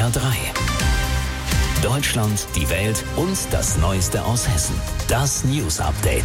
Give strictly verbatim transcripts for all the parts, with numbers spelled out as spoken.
R drei. Deutschland, die Welt und das Neueste aus Hessen. Das News Update.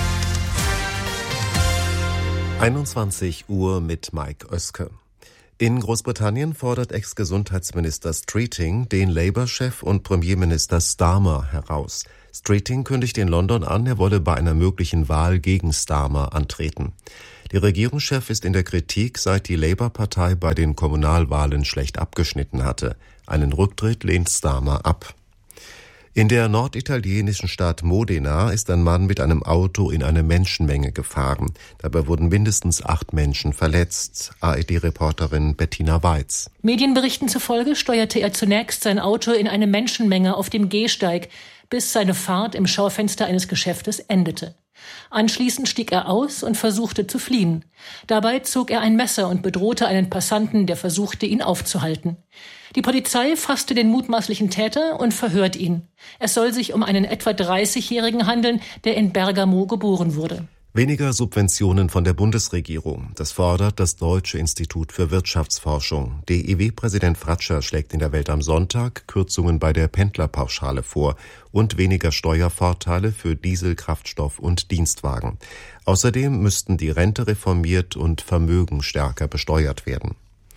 einundzwanzig Uhr mit Mike Oeske. In Großbritannien fordert Ex-Gesundheitsminister Streeting den Labour-Chef und Premierminister Starmer heraus. Streeting kündigt in London an, er wolle bei einer möglichen Wahl gegen Starmer antreten. Der Regierungschef ist in der Kritik, seit die Labour-Partei bei den Kommunalwahlen schlecht abgeschnitten hatte. Einen Rücktritt lehnt Starmer ab. In der norditalienischen Stadt Modena ist ein Mann mit einem Auto in eine Menschenmenge gefahren. Dabei wurden mindestens acht Menschen verletzt. A R D-Reporterin Bettina Weiz. Medienberichten zufolge steuerte er zunächst sein Auto in eine Menschenmenge auf dem Gehsteig, bis seine Fahrt im Schaufenster eines Geschäftes endete. Anschließend stieg er aus und versuchte zu fliehen. Dabei zog er ein Messer und bedrohte einen Passanten, der versuchte, ihn aufzuhalten. Die Polizei fasste den mutmaßlichen Täter und verhört ihn. Es soll sich um einen etwa dreißigjährigen handeln, der in Bergamo geboren wurde. Weniger Subventionen von der Bundesregierung. Das fordert das Deutsche Institut für Wirtschaftsforschung. D I W-Präsident Fratscher schlägt in der Welt am Sonntag Kürzungen bei der Pendlerpauschale vor und weniger Steuervorteile für Diesel, Kraftstoff und Dienstwagen. Außerdem müssten die Rente reformiert und Vermögen stärker besteuert werden.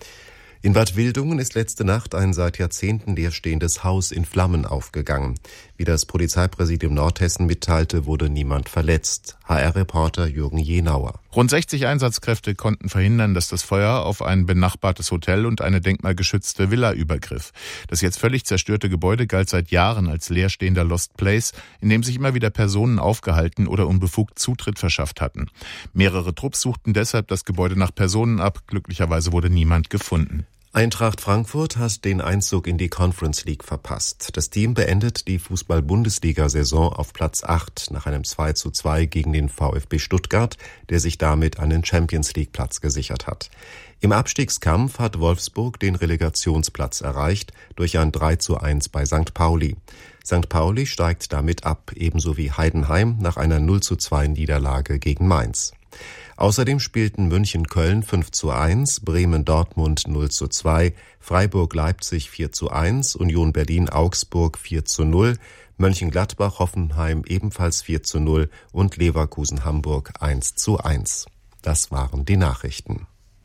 In Bad Wildungen ist letzte Nacht ein seit Jahrzehnten leerstehendes Haus in Flammen aufgegangen. Wie das Polizeipräsidium Nordhessen mitteilte, wurde niemand verletzt. H R-Reporter Jürgen Jenauer. Rund sechzig Einsatzkräfte konnten verhindern, dass das Feuer auf ein benachbartes Hotel und eine denkmalgeschützte Villa übergriff. Das jetzt völlig zerstörte Gebäude galt seit Jahren als leerstehender Lost Place, in dem sich immer wieder Personen aufgehalten oder unbefugt Zutritt verschafft hatten. Mehrere Trupps suchten deshalb das Gebäude nach Personen ab. Glücklicherweise wurde niemand gefunden. Eintracht Frankfurt hat den Einzug in die Conference League verpasst. Das Team beendet die Fußball-Bundesliga-Saison auf Platz acht nach einem zwei zu zwei gegen den VfB Stuttgart, der sich damit einen Champions-League-Platz gesichert hat. Im Abstiegskampf hat Wolfsburg den Relegationsplatz erreicht durch ein drei zu eins bei Sankt Pauli. Sankt Pauli steigt damit ab, ebenso wie Heidenheim nach einer null zu zwei Niederlage gegen Mainz. Außerdem spielten München-Köln fünf zu eins, Bremen-Dortmund null zu zwei, Freiburg-Leipzig vier zu eins, Union Berlin-Augsburg vier zu null, Mönchengladbach-Hoffenheim ebenfalls vier zu null und Leverkusen-Hamburg eins zu eins. Das waren die Nachrichten.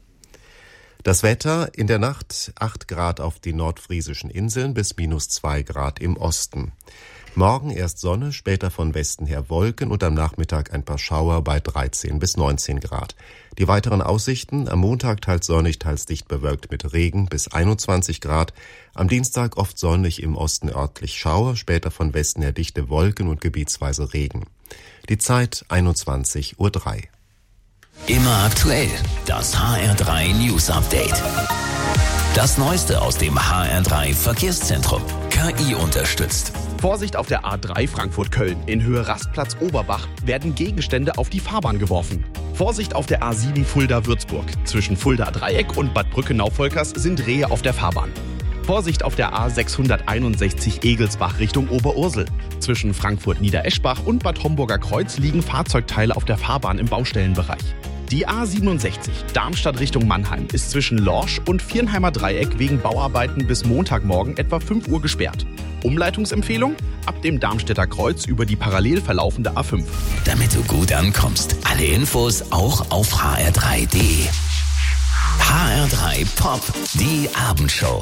Das Wetter: in der Nacht acht Grad auf den nordfriesischen Inseln bis minus zwei Grad im Osten. Morgen erst Sonne, später von Westen her Wolken und am Nachmittag ein paar Schauer bei dreizehn bis neunzehn Grad. Die weiteren Aussichten: am Montag teils sonnig, teils dicht bewölkt mit Regen bis einundzwanzig Grad. Am Dienstag oft sonnig, im Osten örtlich Schauer, später von Westen her dichte Wolken und gebietsweise Regen. Die Zeit einundzwanzig Uhr drei. Immer aktuell, das H R drei News Update. Das Neueste aus dem H R drei Verkehrszentrum. K I unterstützt. Vorsicht auf der A drei Frankfurt-Köln. In Höhe Rastplatz Oberbach werden Gegenstände auf die Fahrbahn geworfen. Vorsicht auf der A sieben Fulda-Würzburg. Zwischen Fulda-Dreieck und Bad Brückenau-Volkers sind Rehe auf der Fahrbahn. Vorsicht auf der A sechshunderteinundsechzig Egelsbach Richtung Oberursel. Zwischen Frankfurt-Niedereschbach und Bad Homburger Kreuz liegen Fahrzeugteile auf der Fahrbahn im Baustellenbereich. Die A siebenundsechzig Darmstadt Richtung Mannheim ist zwischen Lorsch und Viernheimer Dreieck wegen Bauarbeiten bis Montagmorgen etwa fünf Uhr gesperrt. Umleitungsempfehlung: ab dem Darmstädter Kreuz über die parallel verlaufende A fünf. Damit du gut ankommst. Alle Infos auch auf h r drei punkt d e. H R drei Pop, die Abendshow.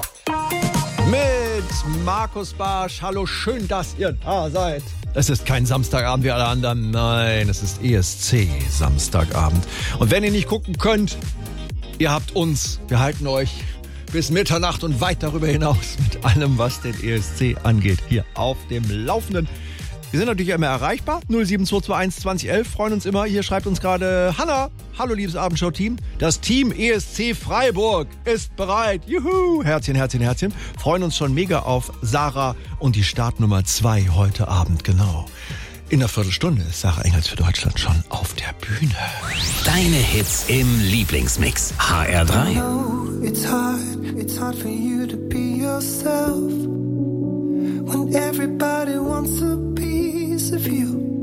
Mit Markus Barsch. Hallo, schön, dass ihr da seid. Es ist kein Samstagabend wie alle anderen. Nein, es ist E S C-Samstagabend. Und wenn ihr nicht gucken könnt, ihr habt uns. Wir halten euch bis Mitternacht und weit darüber hinaus mit allem, was den E S C angeht, hier auf dem Laufenden. Wir sind natürlich immer erreichbar. null sieben zwei zwei eins zwanzig elf. Freuen uns immer. Hier schreibt uns gerade Hanna. Hallo, liebes Abendshow-Team. Das Team E S C Freiburg ist bereit. Juhu. Herzchen, Herzchen, Herzchen. Freuen uns schon mega auf Sarah und die Startnummer zwei heute Abend. Genau. In einer Viertelstunde ist Sarah Engels für Deutschland schon auf der Bühne. Deine Hits im Lieblingsmix. H R drei. I know it's hard, it's hard for you to be yourself when everybody wants a piece of you.